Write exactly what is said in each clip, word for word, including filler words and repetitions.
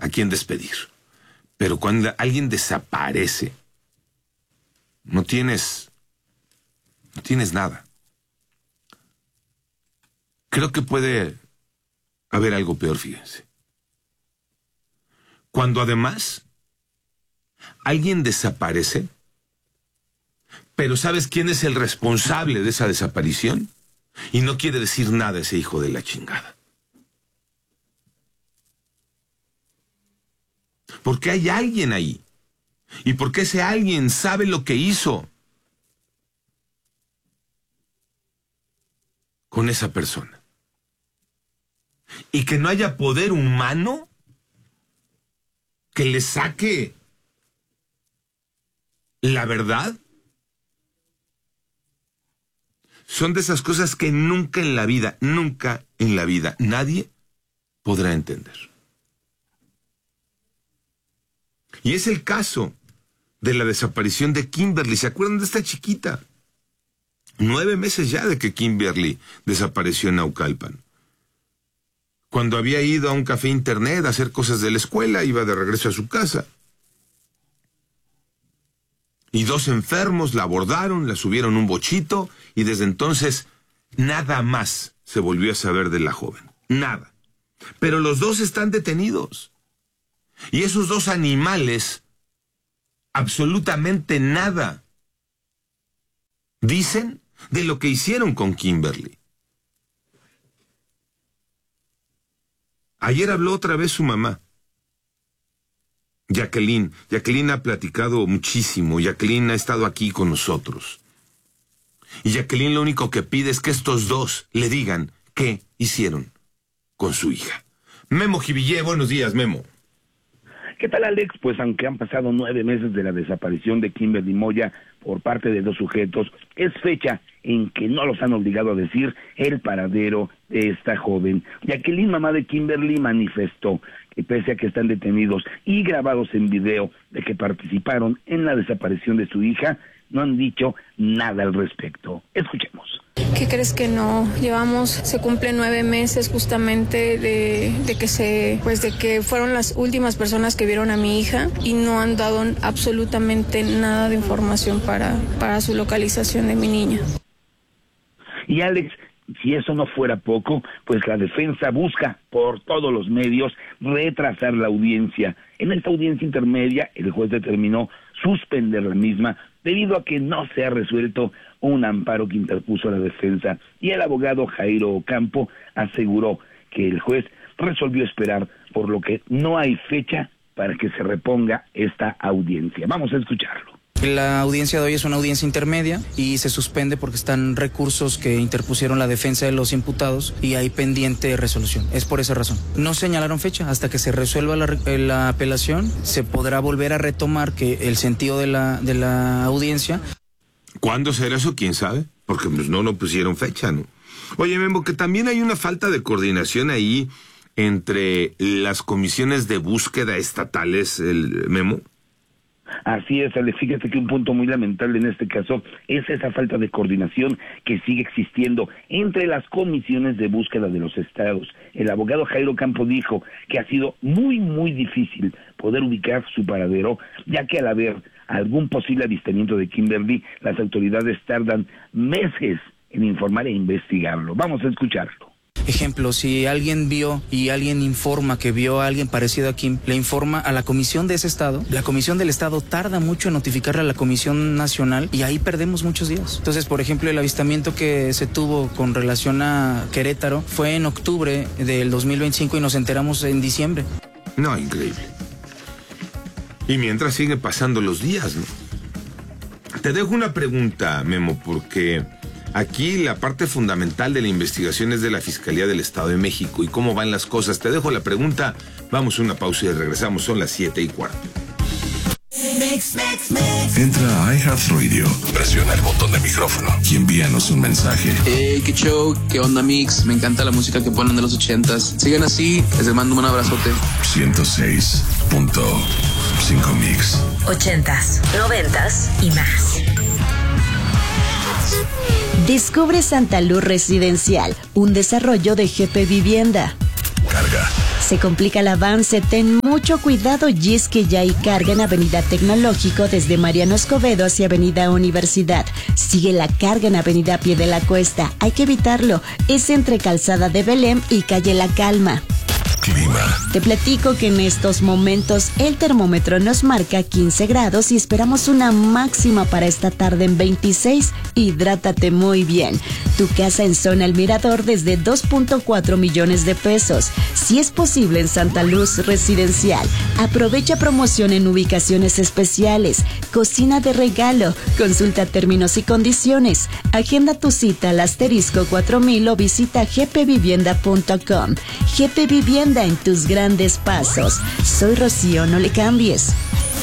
a quien despedir. Pero cuando alguien desaparece, no tienes, no tienes nada. Creo que puede haber algo peor, fíjense. Cuando además alguien desaparece, pero ¿sabes quién es el responsable de esa desaparición? Y no quiere decir nada ese hijo de la chingada. Porque hay alguien ahí. Y porque ese alguien sabe lo que hizo con esa persona. Y que no haya poder humano que le saque la verdad. Son de esas cosas que nunca en la vida, nunca en la vida, nadie podrá entender. Y es el caso de la desaparición de Kimberly. ¿Se acuerdan de esta chiquita? Nueve meses ya de que Kimberly desapareció en Naucalpan. Cuando había ido a un café internet a hacer cosas de la escuela, iba de regreso a su casa. Y dos enfermos la abordaron, la subieron a un bochito, y desde entonces nada más se volvió a saber de la joven. Nada. Pero los dos están detenidos. Y esos dos animales, absolutamente nada dicen de lo que hicieron con Kimberly. Ayer habló otra vez su mamá, Jacqueline. Jacqueline ha platicado muchísimo. Jacqueline ha estado aquí con nosotros. Y Jacqueline lo único que pide es que estos dos le digan qué hicieron con su hija. Memo Jivillé, buenos días, Memo. ¿Qué tal, Alex? Pues aunque han pasado nueve meses de la desaparición de Kimberly Moya por parte de dos sujetos, es fecha en que no los han obligado a decir el paradero de esta joven. Jacqueline, mamá de Kimberly, manifestó que pese a que están detenidos y grabados en video de que participaron en la desaparición de su hija, no han dicho nada al respecto. Escuchemos. ¿Qué crees que no? Llevamos, se cumplen nueve meses justamente de, de que se, pues de que fueron las últimas personas que vieron a mi hija y no han dado absolutamente nada de información para, para su localización de mi niña. Y Alex, si eso no fuera poco, pues la defensa busca por todos los medios retrasar la audiencia. En esta audiencia intermedia, el juez determinó suspender la misma debido a que no se ha resuelto un amparo que interpuso la defensa, y el abogado Jairo Ocampo aseguró que el juez resolvió esperar, por lo que no hay fecha para que se reponga esta audiencia. Vamos a escucharlo. La audiencia de hoy es una audiencia intermedia y se suspende porque están recursos que interpusieron la defensa de los imputados y hay pendiente resolución. Es por esa razón. No señalaron fecha. Hasta que se resuelva la, la apelación, se podrá volver a retomar que el sentido de la, de la audiencia. ¿Cuándo será eso? ¿Quién sabe? Porque pues, no, no pusieron fecha, ¿no? Oye, Memo, que también hay una falta de coordinación ahí entre las comisiones de búsqueda estatales, el Memo. Así es, Ale, fíjate que un punto muy lamentable en este caso es esa falta de coordinación que sigue existiendo entre las comisiones de búsqueda de los estados. El abogado Jairo Campo dijo que ha sido muy, muy difícil poder ubicar su paradero, ya que al haber algún posible avistamiento de Kimberly, las autoridades tardan meses en informar e investigarlo. Vamos a escucharlo. Ejemplo, si alguien vio y alguien informa que vio a alguien parecido a Kim, le informa a la comisión de ese estado. La comisión del estado tarda mucho en notificarle a la comisión nacional y ahí perdemos muchos días. Entonces, por ejemplo, el avistamiento que se tuvo con relación a Querétaro fue en octubre del dos mil veinticinco y nos enteramos en diciembre. No, increíble. Y mientras siguen pasando los días, ¿no? Te dejo una pregunta, Memo, porque aquí la parte fundamental de la investigación es de la Fiscalía del Estado de México y cómo van las cosas. Te dejo la pregunta, vamos a una pausa y regresamos, son las siete y cuarto. Entra a iHeartRadio, presiona el botón de micrófono y envíanos un mensaje. Hey, qué show, qué onda, Mix, me encanta la música que ponen de los ochentas. Sigan así, les mando un abrazote. ciento seis punto cinco Mix. Ochentas, noventas y más. Descubre Santa Luz Residencial, un desarrollo de G P Vivienda. Carga. Se complica el avance, ten mucho cuidado y es que ya hay carga en Avenida Tecnológico desde Mariano Escobedo hacia Avenida Universidad. Sigue la carga en Avenida Pie de la Cuesta, hay que evitarlo. Es entre Calzada de Belém y Calle La Calma. Clima. Te platico que en estos momentos el termómetro nos marca quince grados y esperamos una máxima para esta tarde en veintiséis. Hidrátate muy bien. Tu casa en zona El Mirador desde dos punto cuatro millones de pesos. Si es posible en Santa Luz Residencial. Aprovecha promoción en ubicaciones especiales. Cocina de regalo. Consulta términos y condiciones. Agenda tu cita al asterisco cuatro mil o visita g p vivienda punto com. G P Vivienda en tus grandes pasos. Soy Rocío, no le cambies.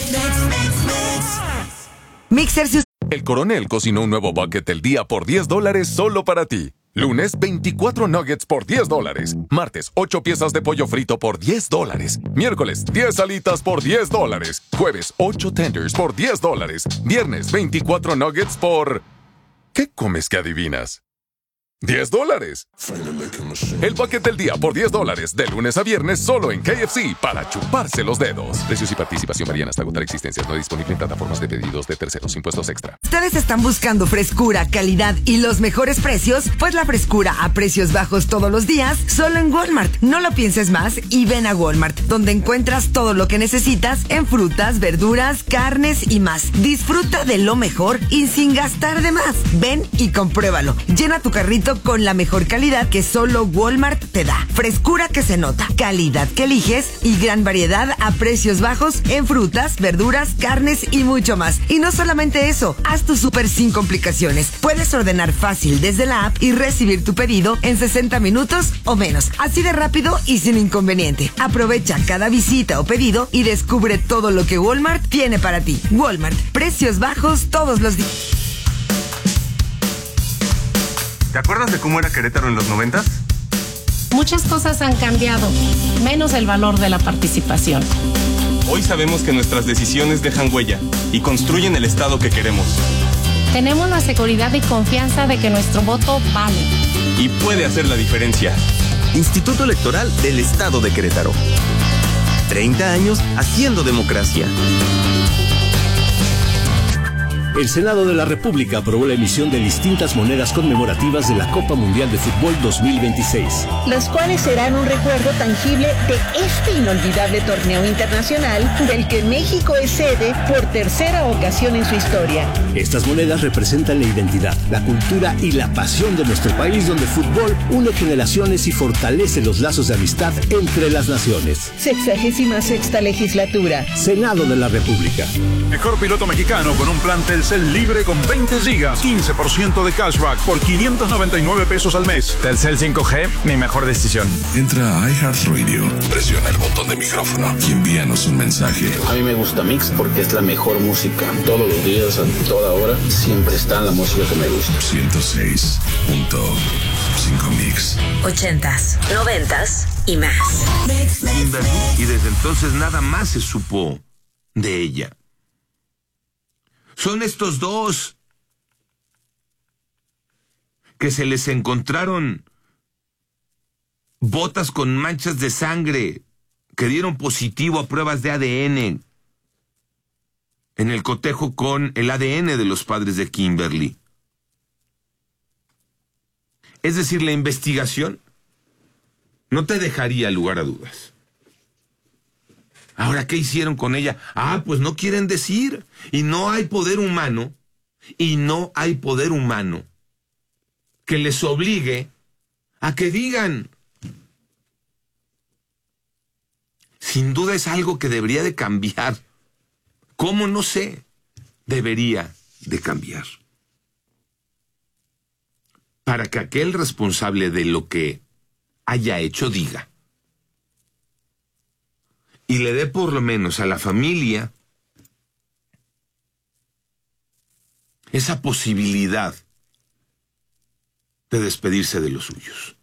Mixer. El Coronel cocinó un nuevo bucket del día por diez dólares solo para ti. Lunes, veinticuatro nuggets por diez dólares. Martes, ocho piezas de pollo frito por diez dólares. Miércoles, diez alitas por diez dólares. Jueves, ocho tenders por diez dólares. Viernes, veinticuatro nuggets por... ¿Qué comes que adivinas? diez dólares. El bucket del día por diez dólares, de lunes a viernes solo en K F C para chuparse los dedos. Precios y participación varían hasta agotar existencias. No disponible en plataformas de pedidos de terceros. Impuestos extra. ¿Ustedes están buscando frescura, calidad y los mejores precios? Pues la frescura a precios bajos todos los días, solo en Walmart. No lo pienses más y ven a Walmart, donde encuentras todo lo que necesitas en frutas, verduras, carnes y más. Disfruta de lo mejor y sin gastar de más. Ven y compruébalo. Llena tu carrito con la mejor calidad que solo Walmart te da. Frescura que se nota, calidad que eliges y gran variedad a precios bajos en frutas, verduras, carnes y mucho más. Y no solamente eso, haz tu súper sin complicaciones. Puedes ordenar fácil desde la app y recibir tu pedido en sesenta minutos o menos. Así de rápido y sin inconveniente. Aprovecha cada visita o pedido y descubre todo lo que Walmart tiene para ti. Walmart, precios bajos todos los días. ¿Te acuerdas de cómo era Querétaro en los noventas? Muchas cosas han cambiado, menos el valor de la participación. Hoy sabemos que nuestras decisiones dejan huella y construyen el Estado que queremos. Tenemos la seguridad y confianza de que nuestro voto vale. Y puede hacer la diferencia. Instituto Electoral del Estado de Querétaro. treinta años haciendo democracia. El Senado de la República aprobó la emisión de distintas monedas conmemorativas de la Copa Mundial de Fútbol dos mil veintiséis. Las cuales serán un recuerdo tangible de este inolvidable torneo internacional del que México es sede por tercera ocasión en su historia. Estas monedas representan la identidad, la cultura y la pasión de nuestro país, donde el fútbol une generaciones y fortalece los lazos de amistad entre las naciones. Sexagésima sexta legislatura. Senado de la República. Mejor piloto mexicano con un plan Telcel libre con veinte gigas, quince por ciento de cashback por quinientos noventa y nueve pesos al mes. Telcel cinco G, mi mejor decisión. Entra a iHeartRadio, presiona el botón de micrófono y envíanos un mensaje. A mí me gusta Mix porque es la mejor música. Todos los días, a toda hora, siempre está la música que me gusta. ciento seis punto cinco Mix. Ochentas, noventas y más. Y desde entonces nada más se supo de ella. Son estos dos que se les encontraron botas con manchas de sangre que dieron positivo a pruebas de A D N en el cotejo con el A D N de los padres de Kimberly. Es decir, la investigación no te dejaría lugar a dudas. Ahora, ¿qué hicieron con ella? Ah, pues no quieren decir. Y no hay poder humano, y no hay poder humano que les obligue a que digan. Sin duda es algo que debería de cambiar. ¿Cómo? No sé. Debería de cambiar. Para que aquel responsable de lo que haya hecho diga. Y le dé por lo menos a la familia esa posibilidad de despedirse de los suyos.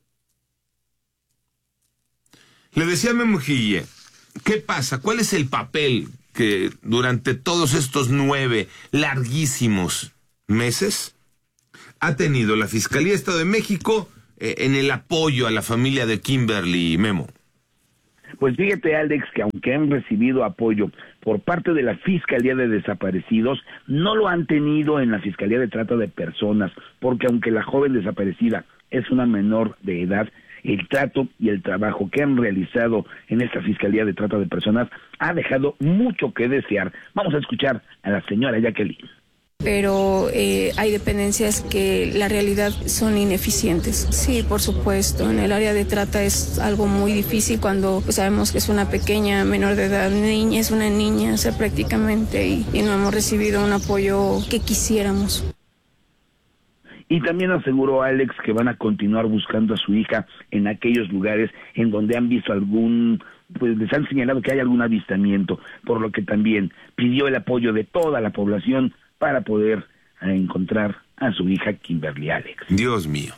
Le decía a Memo Gille, ¿qué pasa? ¿Cuál es el papel que durante todos estos nueve larguísimos meses ha tenido la Fiscalía de Estado de México eh, en el apoyo a la familia de Kimberly y Memo? Pues fíjate, Alex, que aunque han recibido apoyo por parte de la Fiscalía de Desaparecidos, no lo han tenido en la Fiscalía de Trata de Personas, porque aunque la joven desaparecida es una menor de edad, el trato y el trabajo que han realizado en esta Fiscalía de Trata de Personas ha dejado mucho que desear. Vamos a escuchar a la señora Jacqueline. Pero eh, hay dependencias que la realidad son ineficientes. Sí, por supuesto, en el área de trata es algo muy difícil cuando pues, sabemos que es una pequeña menor de edad, niña, es una niña, o sea, prácticamente, y, y no hemos recibido un apoyo que quisiéramos. Y también aseguró Alex que van a continuar buscando a su hija en aquellos lugares en donde han visto algún, pues les han señalado que hay algún avistamiento, por lo que también pidió el apoyo de toda la población para poder encontrar a su hija Kimberly, Alex. Dios mío.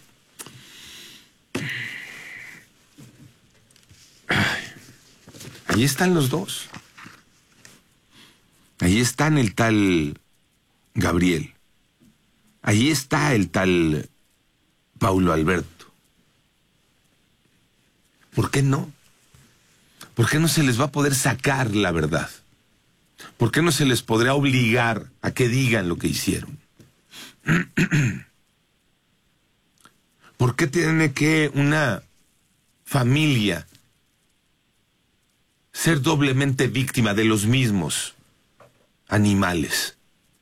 Ay, ahí están los dos. Ahí están el tal Gabriel. Ahí está el tal Paulo Alberto. ¿Por qué no? ¿Por qué no se les va a poder sacar la verdad? ¿Por qué no se les podrá obligar a que digan lo que hicieron? ¿Por qué tiene que una familia ser doblemente víctima de los mismos animales?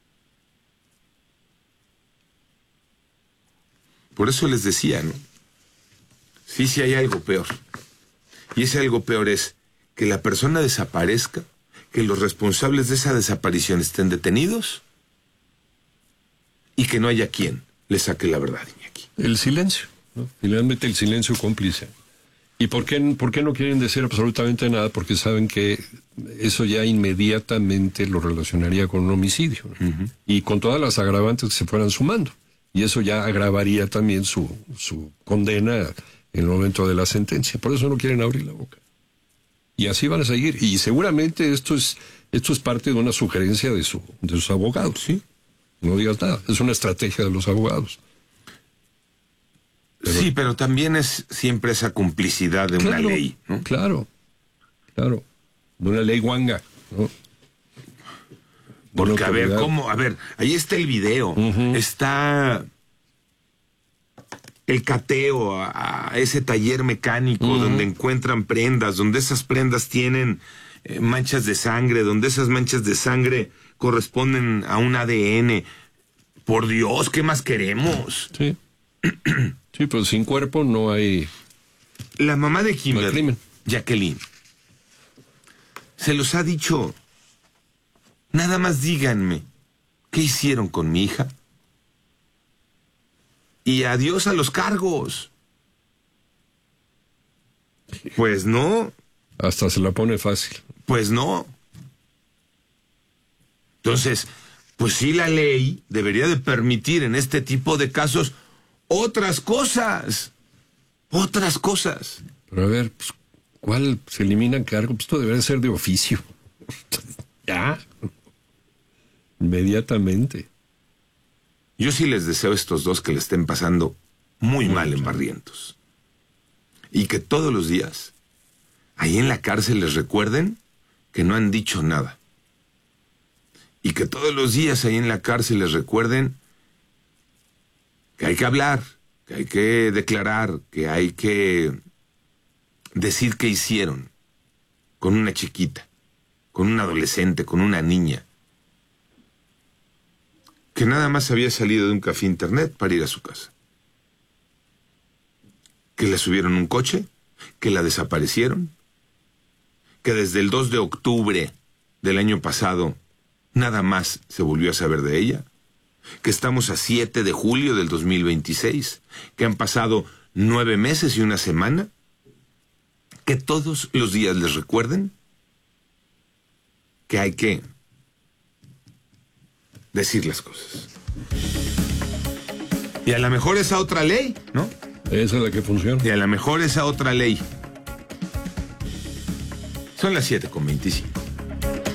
Por eso les decía, ¿no? Sí, sí hay algo peor. Y ese algo peor es que la persona desaparezca, que los responsables de esa desaparición estén detenidos y que no haya quien le saque la verdad, Iñaki. El silencio, ¿no? Finalmente el silencio cómplice. ¿Y por qué, por qué no quieren decir absolutamente nada? Porque saben que eso ya inmediatamente lo relacionaría con un homicidio, ¿no? Uh-huh. Y con todas las agravantes que se fueran sumando. Y eso ya agravaría también su, su condena en el momento de la sentencia. Por eso no quieren abrir la boca. Y así van a seguir. Y seguramente esto es esto es parte de una sugerencia de, su, de sus abogados. ¿Sí? No digas nada. Es una estrategia de los abogados. Pero, sí, pero también es siempre esa complicidad de claro, una ley, ¿no? Claro, claro. De una ley guanga, ¿no? Porque, a ver, ¿cómo? A ver, ahí está el video. Uh-huh. Está el cateo a, a ese taller mecánico uh-huh. donde encuentran prendas, donde esas prendas tienen eh, manchas de sangre, donde esas manchas de sangre corresponden a un A D N. Por Dios, ¿qué más queremos? Sí. Sí, pero sin cuerpo no hay... La mamá de Kimberly, no Jacqueline, se los ha dicho... Nada más díganme, ¿qué hicieron con mi hija? Y adiós a los cargos. Pues no. Hasta se la pone fácil. Pues no. Entonces, pues sí, la ley debería de permitir en este tipo de casos otras cosas. Otras cosas. Pero a ver, pues, ¿cuál se eliminan cargos? Pues esto debería ser de oficio. Ya. Inmediatamente. Yo sí les deseo a estos dos que le estén pasando muy, muy mal claro. en Barrientos. Y que todos los días, ahí en la cárcel, les recuerden que no han dicho nada. Y que todos los días ahí en la cárcel les recuerden que hay que hablar, que hay que declarar, que hay que decir qué hicieron con una chiquita, con un adolescente, con una niña, que nada más había salido de un café internet para ir a su casa. Que la subieron a un coche, que la desaparecieron, que desde el dos de octubre del año pasado nada más se volvió a saber de ella, que estamos a siete de julio del dos mil veintiséis, que han pasado nueve meses y una semana, que todos los días les recuerden que hay que decir las cosas. Y a lo mejor esa otra ley, ¿no? Esa es la que funciona. Y a lo mejor esa otra ley. Son las siete con veinticinco.